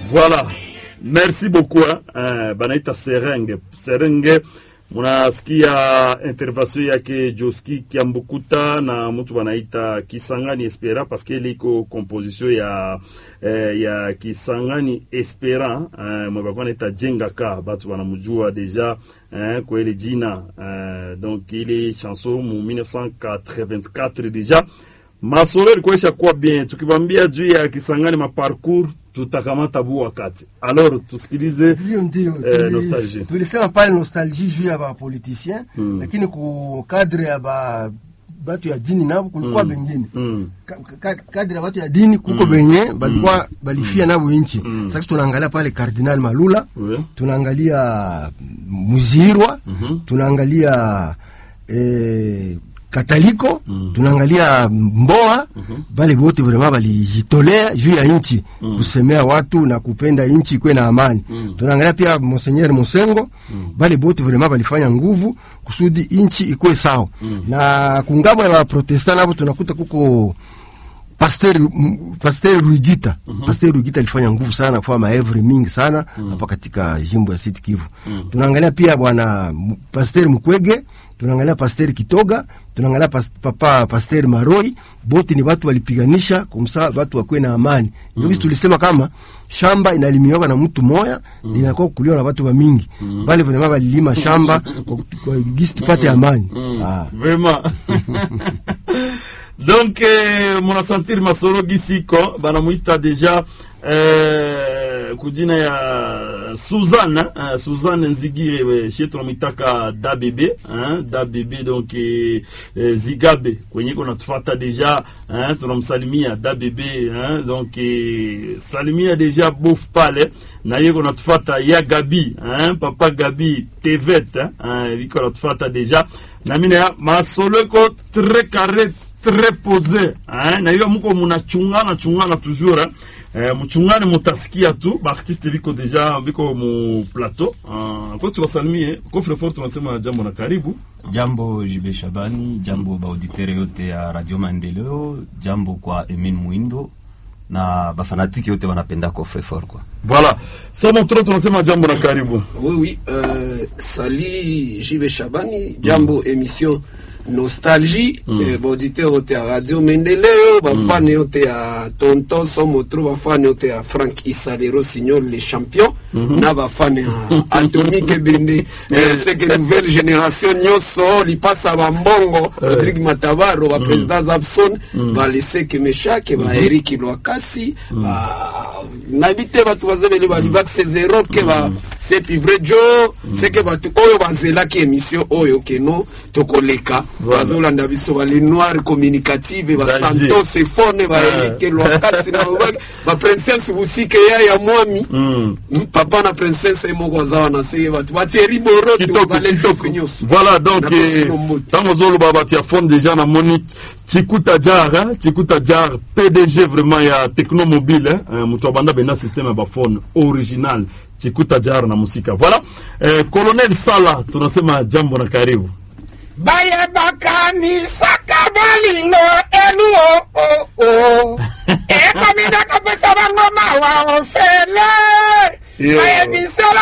Voilà. Merci beaucoup. Banaita Serenge. Munasikia intervention yake Joski Kiambukuta na mtu wanaita Kisangani Espera parce que liko composition ya Kisangani Espera mwabakwana ita Jengaka batu wanamjua deja kwa ile jina donc ile chanson mu 1984 deja Masolo ilikuwa kwa bien tukibambia juu ya Kisangani ma parcours tutakamata bu wakati. Alors tusikilize nostalgie. Tulisema pale nostalgie juu ya ba politiciens lakini ku cadre ya batu ya dini nabo kulikuwa bengine. Kadri ya watu ya dini kuko benye balikuwa balifia nabo inchi. Sasa tunaangalia pale Cardinal Malula, tunaangalia Muzirwa, tunaangalia Kataliko, tunaangalia Mboa, bale bote vraiment balijitolea juu ya inchi, kusemea watu na kupenda inchi kwe na amani. Tunaangalia pia Monseigneur Mosengo, bale bote vraiment balifanya nguvu kusudi inchi ikuwe sawa. Na kungambo ya Protestant hapo tunakuta kuko Pasteur Ruigita. Pasteur Ruigita alifanya nguvu sana kwa maevri mingi sana hapa katika jimbo ya Sud Kivu. Tunaangalia pia bwana Pasteur Mukwege, tunaangalia Pasteur Kitoga, tunaangalia Pasteur Maroi, bote ni watu walipiganisha kumsa watu wakwe na amani. Ndio tulisema kama shamba inalimiwa na mtu moya linakuwa kuliwa na watu wa mingi. Bali vraiment walilima shamba kwa gisi tupate amani. Vraiment. Donc mon sentir Masolo Gisiko banamuita deja kujina ya Suzanne Nzigire chetro mitaka DABB donc Zigabe kwenye kuna tufata deja tunamsalimia DABB donc salimia deja bof pale na yeko natufata ya Gabi papa Gabi Tevet viko natufata deja na mina Masolo ko très carré très posé na hiyo mko mnachungana toujours mchungane mutasikia tu ba artiste biko deja biko mu plateau kwa tuwasalimie Coffre Fort tunasema jambo na karibu. Jambo JB Shabani, jambo ba auditeur yote ya Radio Maendeleo, jambo kwa Emin Muindo na ba fanatiki yote wanapenda Coffre Fort kwa. Voilà. Sama tunasema jambo na karibu. Oui, Sali JB Shabani, jambo émission Nostalgie, auditeur yote ya Radio Maendeleo, bafane yote ya Tonton Somotro, bafane yote ya Frank Isadero Signor les champions, na bafane ya Atomique Bende, c'est que nouvelle génération nyoso li passa ba Mbongo, Rodrigue Matabaro, ba président Zabson, ba laisser que Meshake, ba Eric Lwakasi, nabite batu bazebele ba Libax zéro que ba c'est vrai Joe, c'est que batu oyo bazela ki émission oyo keno tokoleka. Bazolanda biso bali noir communicative ba Santos et Fone ba Eric Lwakasi na ba princesse boutique ya mwami papa na princesse moko zawa na seye batu bateri boroto ba les jofinios. Voilà donc tamozolo baba tia fond déjà na moni Chikuta Jar PDG vraiment ya Technomobile mutu banda bena système ba phone original Chikuta Jar na musika. Voilà Colonel Sala tunasema jambo na karibu. Baye bakani saka balingo elu kamida kapesa bango mawa ofele baye bisela